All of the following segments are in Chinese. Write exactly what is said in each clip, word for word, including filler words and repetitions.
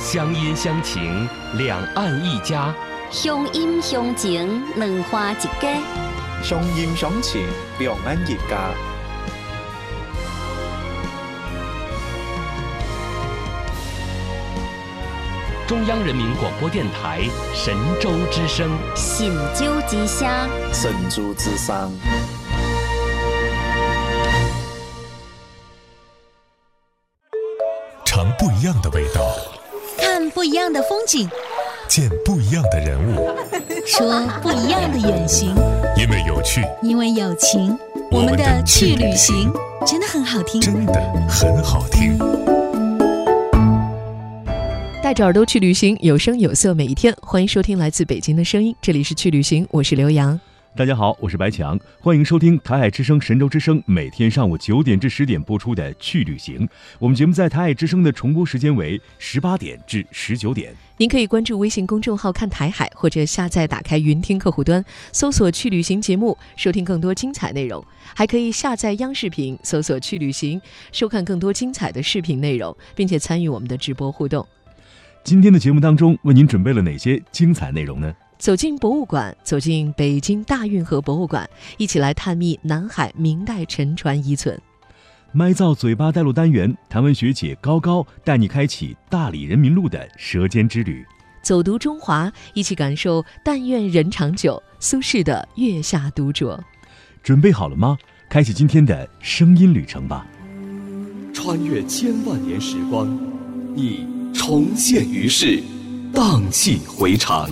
乡音乡情，两岸一家。 乡音乡情，两花一家。 乡音乡情，两岸一家。 中央人民广播电台神州之声， 神州之声， 神州之声。 尝不一样的味道， 看不一样的风景， 见不一样的人物， 说不一样的远行。 因为有趣， 因为有情，我们的去旅行真的很好听， 真的很好听。 带着耳朵去旅行，有声有色每一天。欢迎收听来自北京的声音，这里是去旅行，我是刘洋。 大家好，我是白强，欢迎收听台海之声神州之声每天上午九点至十点播出的去旅行。我们节目在台海之声的重播时间为十八点至十九点。 您可以关注微信公众号看台海，或者下载打开云听客户端，搜索去旅行节目，收听更多精彩内容。还可以下载央视频，搜索去旅行，收看更多精彩的视频内容，并且参与我们的直播互动。 今天的节目当中，为您准备了哪些精彩内容呢？ 走进博物馆，走进北京大运河博物馆，一起来探秘南海明代沉船遗存。 麦造嘴巴带路单元，谭文学姐高高带你开启大理人民路的舌尖之旅。 走读中华，一起感受但愿人长久，苏轼的月下独酌。 准备好了吗？开启今天的声音旅程吧。 穿越千万年时光，你重现于世，荡气回肠。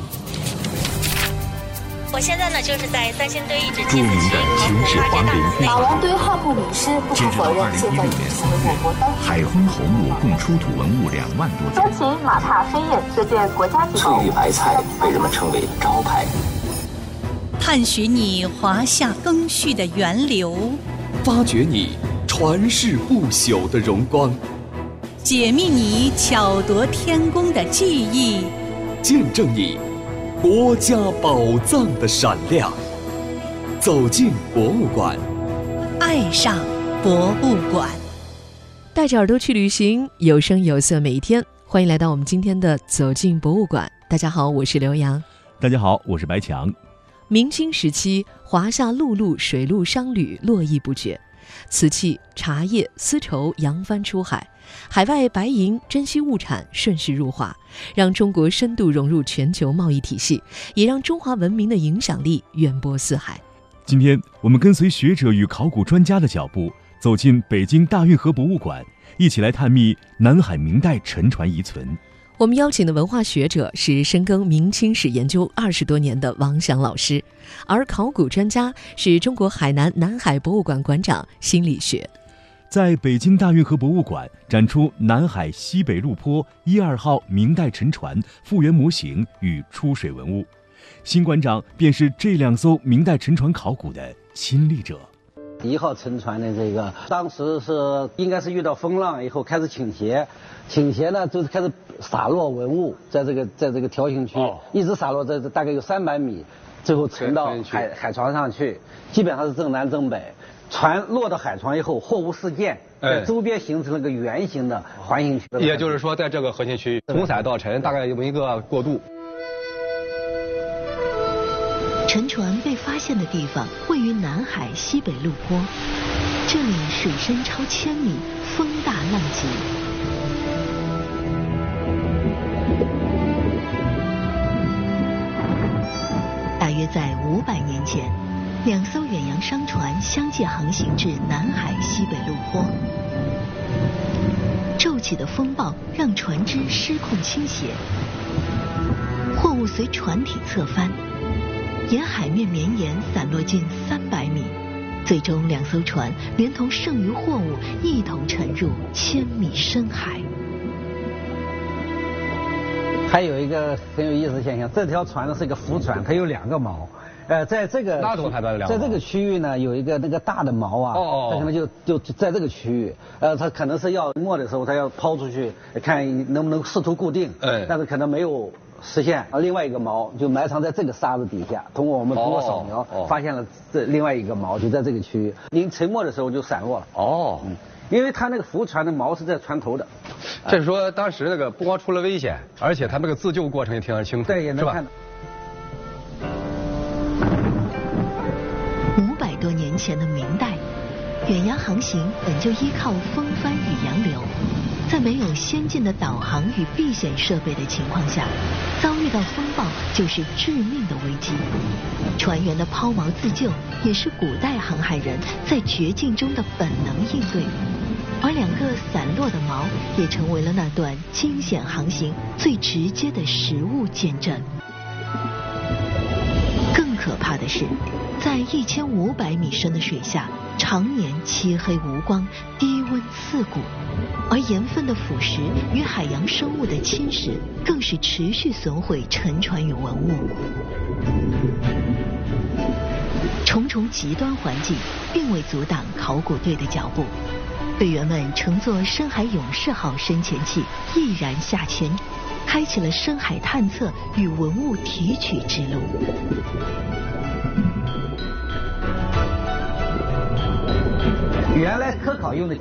我现在呢，就是在三星堆遗址著名的秦始皇陵墓。 马王堆号墓隐师不可否认，现在已成为我国当地海昏侯墓共出土文物两万多件。 专骑马踏飞燕，这件国家级翠玉白菜被人们称为招牌。 探寻你华夏更续的源流， 发掘你传世不朽的荣光， 解密你巧夺天工的技艺， 见证你国家宝藏的闪亮。走进博物馆， 爱上博物馆。 带着耳朵去旅行，有声有色每一天。欢迎来到我们今天的走进博物馆。大家好，我是刘洋。 大家好，我是白强。 明清时期，华夏陆路、水陆商旅络绎不绝，瓷器、茶叶、丝绸扬帆出海，海外白银、珍稀物产顺势入华，让中国深度融入全球贸易体系，也让中华文明的影响力远播四海。 今天我们跟随学者与考古专家的脚步，走进北京大运河博物馆，一起来探秘南海明代沉船遗存。 我们邀请的文化学者是深耕明清史研究二十多年的王祥老师，而考古专家是中国海南南海博物馆馆长辛理学。 在北京大运河博物馆展出南海西北陆坡一二号明代沉船复原模型与出水文物，辛馆长便是这两艘明代沉船考古的亲历者。 一号沉船的这个，当时是应该是遇到风浪以后开始倾斜，倾斜呢就是开始洒落文物，在这个在这个条形区、哦、一直洒落在大概有三百米，最后沉到海海床上去，基本上是正南正北。船落到海床以后，货物四溅，在周边形成了个圆形的环形区。 也就是说，在这个核心区域，从散到沉，大概有一个过渡。 沉船被发现的地方位于南海西北陆坡，这里水深超千米，风大浪急。大约在五百年前，两艘远洋商船相继航行至南海西北陆坡，骤起的风暴让船只失控倾斜，货物随船体侧翻，沿海面绵延散落近三百米，最终两艘船连同剩余货物一同沉入千米深海。 还有一个很有意思的现象，这条船呢是一个浮船，它有两个锚。呃，在这个那怎么判断两个锚？ 在这个区域呢，有一个那个大的锚啊，哦、它可能就就在这个区域，呃，它可能是要没的时候，它要抛出去，看能不能试图固定，哎，但是可能没有实现。另外一个锚就埋藏在这个沙子底下，通过我们通过扫描、哦哦、发现了这另外一个锚就在这个区域。您沉没的时候就散落了。 哦，嗯， 因为它那个浮船的锚是在船头的。 这是说当时那个不光出了危险，而且它那个自救过程也挺清楚， 对，也能看到。 五百多年前的明代，远洋航行本就依靠风帆与洋流，在没有先进的导航与避险设备的情况下，遭遇到风暴就是致命的危机。船员的抛锚自救也是古代航海人在绝境中的本能应对，而两个散落的锚也成为了那段惊险航行最直接的实物见证。更可怕的是，在一千五百米深的水下，常年漆黑无光，低温刺骨，而盐分的腐蚀与海洋生物的侵蚀，更是持续损毁沉船与文物。重重极端环境并未阻挡考古队的脚步，队员们乘坐深海勇士号深潜器毅然下潜，开启了深海探测与文物提取之路。 原来科考用的